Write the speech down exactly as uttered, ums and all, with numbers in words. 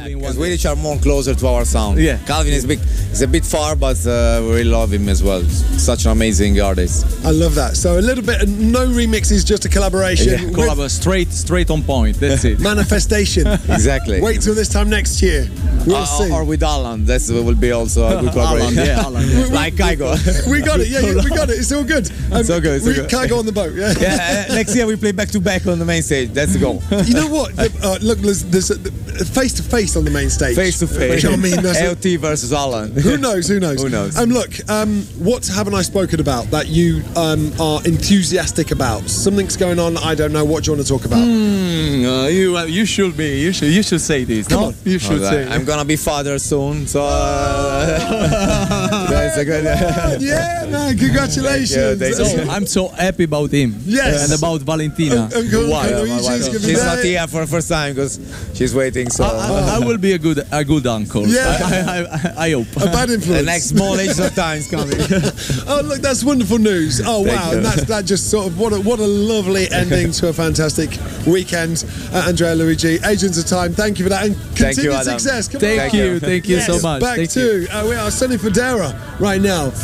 probably in one because we day. each are more closer to our sound. Yeah. Calvin is big, is a bit far, but uh, we really love him as well. Such an amazing artist. I love that. So a little bit, no remixes, just a collaboration. Yeah, with Collab- straight, straight on point. That's it. Manifestation. Exactly. Wait till this time next year. We'll Uh, see. or with Alan, that will be also a good collaboration. Alan, yeah, Alan, yeah. Like Kygo. We got it. Yeah, yeah, we got it. It's all good. Um, It's all good, it's all we good. can't go on the boat. Yeah. Yeah, uh, next year we play back to back on the main stage. That's the goal. You know what? The- uh, look, there's, there's a, face to face on the main stage. Face to face. I mean, that's a- L T versus Alan. who knows? Who knows? Who knows? Um, look, um, what haven't I spoken about that you um, are enthusiastic about? Something's going on. I don't know. What do you want to talk about? Mm, uh, you, uh, you should be. You should. You should say this. Come no? on. You should Okay. say. I'm gonna be father soon, so uh, that's a good. Yeah, man. Congratulations. Thank you, thank So, I'm so happy about him. Yes. And about Valentina. Um, Uncle- Why? Uncle Uh, my Luigi's wife- gonna be She's there. not here for the first time because she's waiting. So I, I, I will be a good a good uncle. Yeah. I, I, I, I hope. A bad influence. the next small age of time is coming. Oh, look, that's wonderful news. Oh, Thank wow. you. And that's that just sort of what a, what a lovely ending to a fantastic weekend. Uh, Andrea Luigi, Agents of Time, thank you for that. And Thank you, continued Adam. success. Come Thank on. Thank you. you. Thank you Yes, so much. Back Thank to you. uh, we are Sonny Fodera right now.